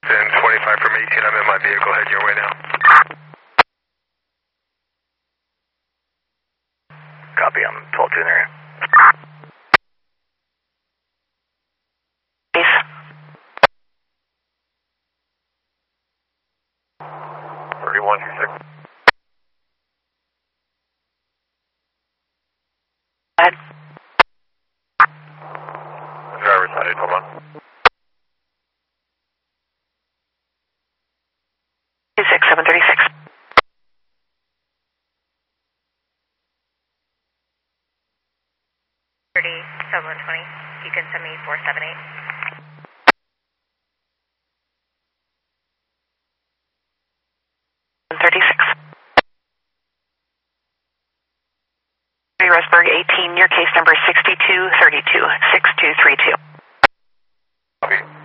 Then 25 from 18, I'm in my vehicle, heading your way now. Copy, I'm 12-2 in area. Peace. 3126. Go ahead. Driver's side, hold on. 26736. You can send me 478. 36. Rosberg 18, your case number 6232, 6232. Copy.